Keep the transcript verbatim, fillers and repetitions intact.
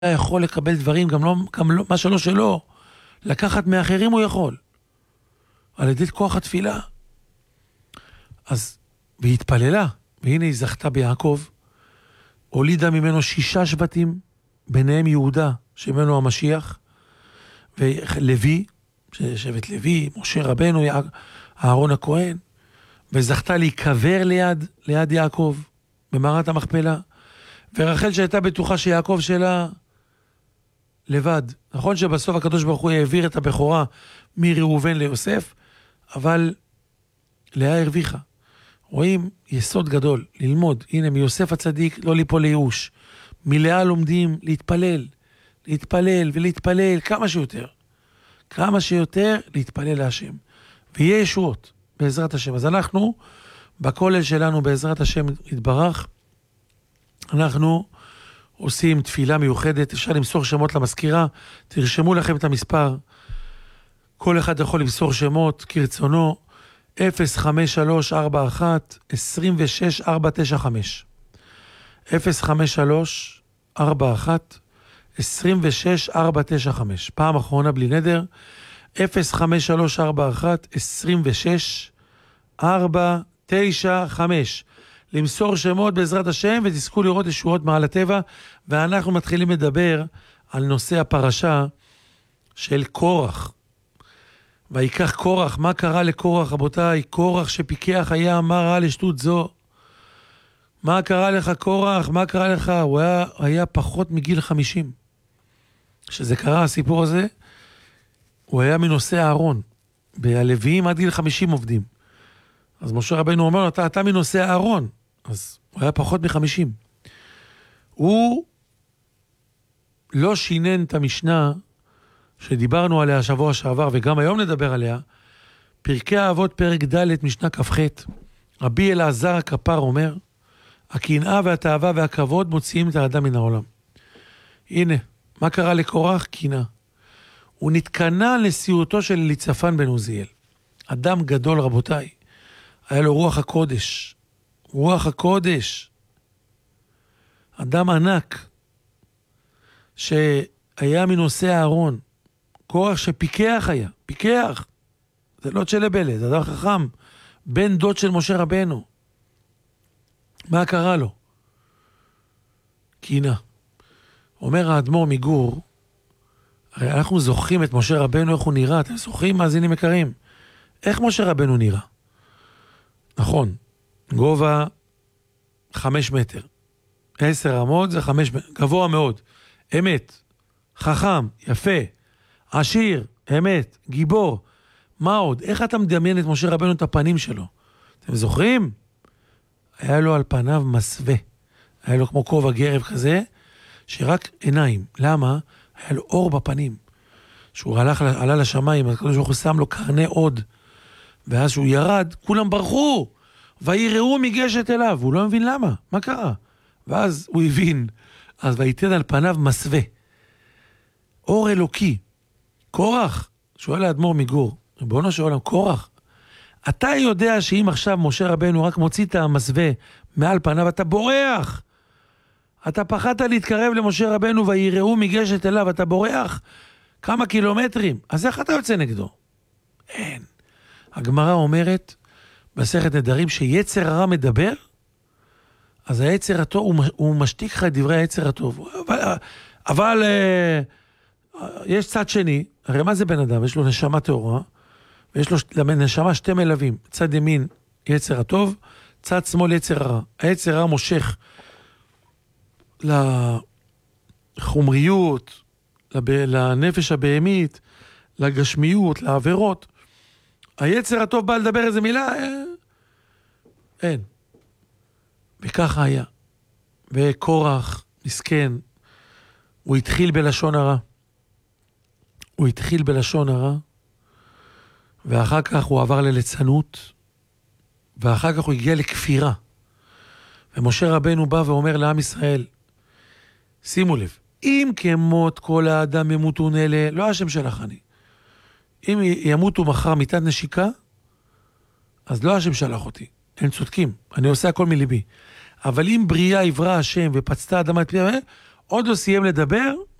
יכול לקבל דברים, גם לא, גם לא, מה שלא שלו, לקחת מאחרים הוא יכול. על ידי כוח התפילה. אז, והיא התפללה, והנה היא זכתה ביעקב, הולידה ממנו שישה שבטים, ביניהם יהודה, שממנו המשיח, ולוי, שבט לוי, משה רבנו, אהרון הכהן, וזכתה להיקבר ליד, ליד יעקב, במערת המכפלה, ורחל שהייתה בטוחה שיעקב שלה לבד. נכון שבסוף הקדוש ברוך הוא העביר את הבכורה מראובן ליוסף, אבל לאה הרוויחה. רואים יסוד גדול, ללמוד. הנה, מיוסף הצדיק לא ליפול לייאוש. מלאה לומדים להתפלל, להתפלל ולהתפלל כמה שיותר. כמה שיותר להתפלל להשם. ויהיה ישועות בעזרת השם. אז אנחנו, בכולל שלנו בעזרת השם יתברך, אנחנו עושים תפילה מיוחדת. אפשר למסור שמות למזכירה. תרשמו לכם את המספר. כל אחד יכול למסור שמות כרצונו. אפס חמש שלוש ארבע אחת עשרים ושש ארבע תשע חמש אפס חמש שלוש ארבע אחת עשרים ושש ארבע תשע חמש. פעם אחרונה בלי נדר. אפס חמש שלוש ארבע אחת עשרים ושש ארבע תשע חמש. למסור שמות בעזרת השם ותזכו לראות ישועות מעל הטבע. ואנחנו מתחילים לדבר על נושא הפרשה של קורח. ויקח קורח, מה קרה לקורח, רבותיי? קורח שפיקח היה, מה רע לשטות זו? מה קרה לך קורח? מה קרה לך? הוא היה, היה פחות מגיל חמישים. כשזה קרה הסיפור הזה, הוא היה מנושא הארון. והלוויים עד גיל חמישים עובדים. אז משה רבנו אומר לו, אתה, אתה מנושא הארון. אז הוא היה פחות מחמישים. הוא לא שינן את המשנה שדיברנו עליה השבוע שעבר, וגם היום נדבר עליה, פרקי האבות פרק ד' משנה כ"ח, רבי אלעזר הכפר אומר, הקנאה והתאווה והכבוד מוציאים את האדם מן העולם. הנה, מה קרה לקורח? קנאה. הוא נתקנה לסיועתו של אליצפן בן עוזיאל. אדם גדול רבותיי, היה לו רוח הקודש, רוח הקודש, אדם ענק, שהיה מנושא הארון, קורח שפיקח היה, פיקח, זה לא צ'לבלה, זה אדם חכם, בן דוד של משה רבנו. מה קרה לו? קנאה. אומר האדמו"ר מגור, הרי אנחנו זוכרים את משה רבנו, איך הוא נראה, אתם זוכרים מאזינים יקרים? איך משה רבנו נראה? נכון, גובה חמש מטר, עשר רמות זה חמש מטר, גבוה מאוד, אמת, חכם, יפה, עשיר, אמת, גיבור. מה עוד? איך אתה מדמיין את משה רבנו את הפנים שלו? אתם זוכרים? היה לו על פניו מסווה. היה לו כמו כובע גרב כזה, שרק עיניים. למה? היה לו אור בפנים. שהוא הלך, עלה לשמיים, אז הקדוש ברוך הוא שם לו קרני עוד. ואז שהוא ירד, כולם ברחו. ויראו מגשת אליו. הוא לא מבין למה. מה קרה? ואז הוא הבין. אז ויתן על פניו מסווה. אור אלוקי. קורח, שואל האדמו"ר מגור, ריבונו של עולם, קורח, אתה יודע שאם עכשיו משה רבנו רק מוציא את המסווה מעל פניו, אתה בורח. אתה פחדת להתקרב למשה רבנו ויראו מגשת אליו, אתה בורח כמה קילומטרים. אז איך אתה יוצא נגדו? אין. הגמרא אומרת, בסכת נדרים, שיצר הרע מדבר, אז היצר הטוב, הוא, הוא משתיק לך את דברי היצר הטוב. אבל, אבל יש צד שני, הרי מה זה בן אדם? יש לו נשמה טהורה, ויש לו נשמה שתי מלווים. צד ימין יצר הטוב, צד שמאל יצר הרע. היצר הרע מושך לחומריות, לנפש הבהמית, לגשמיות, לעבירות. היצר הטוב בא לדבר איזה מילה? אין. וככה היה. וקורח, מסכן, הוא התחיל בלשון הרע. הוא התחיל בלשון הרע, ואחר כך הוא עבר לליצנות, ואחר כך הוא הגיע לכפירה. ומשה רבנו בא ואומר לעם ישראל, שימו לב, אם כמות כל האדם ימותון אלה, לא השם שלך אני. אם ימותו מחר מיתת נשיקה, אז לא השם שלח אותי. הם צודקים, אני עושה הכל מליבי. אבל אם בריאה עברה השם ופצתה אדמה את פיה, עוד לא סיים לדבר,